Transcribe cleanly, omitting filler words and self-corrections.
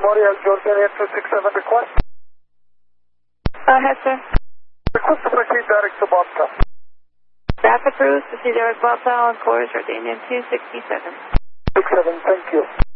Memorial Jordanian 267 request. Ahead, sir. Request to proceed direct to Bobta. That's approved. Proceed direct Bobta on course Jordanian 267. 67, thank you.